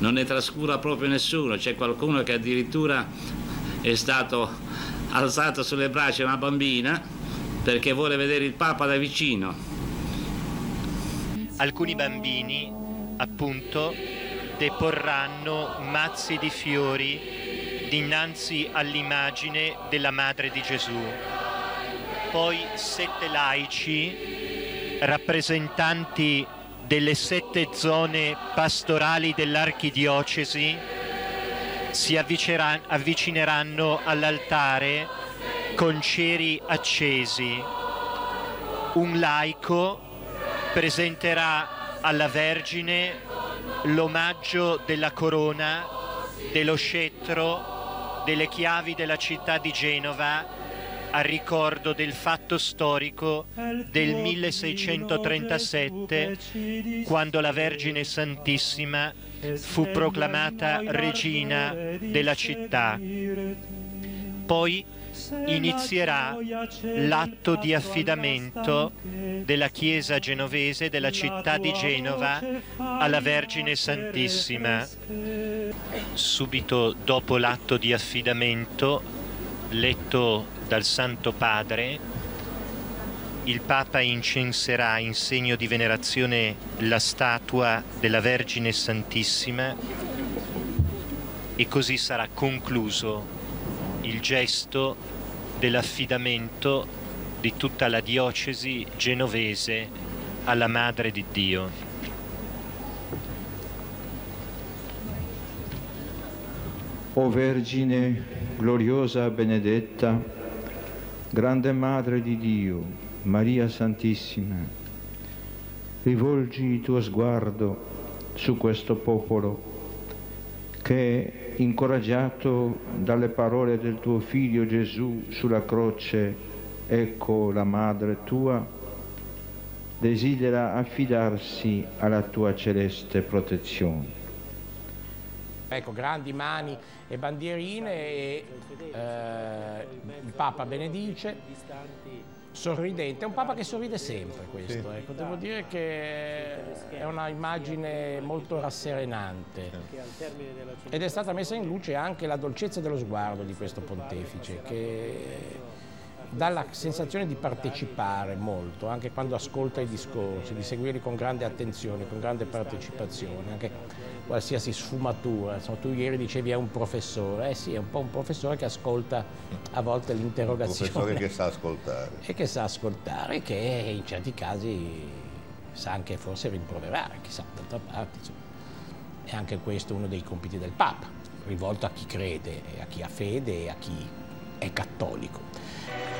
non ne trascura proprio nessuno. C'è qualcuno che addirittura è stato alzato sulle braccia una bambina perché vuole vedere il Papa da vicino. Alcuni bambini, appunto, deporranno mazzi di fiori dinanzi all'immagine della Madre di Gesù. Poi 7 laici, rappresentanti delle 7 zone pastorali dell'archidiocesi, si avvicineranno all'altare con ceri accesi. Un laico presenterà alla Vergine l'omaggio della corona, dello scettro, delle chiavi della città di Genova, a ricordo del fatto storico del 1637, quando la Vergine Santissima fu proclamata regina della città. Poi inizierà l'atto di affidamento della Chiesa genovese, della città di Genova, alla Vergine Santissima. Subito dopo l'atto di affidamento, letto dal Santo Padre, il Papa incenserà in segno di venerazione la statua della Vergine Santissima e così sarà concluso il gesto dell'affidamento di tutta la diocesi genovese alla Madre di Dio. O Vergine gloriosa benedetta, grande Madre di Dio, Maria Santissima, rivolgi il tuo sguardo su questo popolo che, incoraggiato dalle parole del tuo Figlio Gesù sulla croce, ecco la Madre tua, desidera affidarsi alla tua celeste protezione. Ecco, grandi mani e bandierine e il Papa benedice, sorridente, è un Papa che sorride sempre questo, sì. Ecco, devo dire che è una immagine molto rasserenante ed è stata messa in luce anche la dolcezza dello sguardo di questo pontefice che dà la sensazione di partecipare molto, anche quando ascolta i discorsi, di seguirli con grande attenzione, con grande partecipazione, anche qualsiasi sfumatura. Insomma, tu ieri dicevi è un professore, sì, è un po' un professore che ascolta a volte l'interrogazione. Un professore che sa ascoltare. E che sa ascoltare e che in certi casi sa anche forse rimproverare, chissà, d'altra parte. Insomma. È anche questo uno dei compiti del Papa, rivolto a chi crede, a chi ha fede e a chi è cattolico.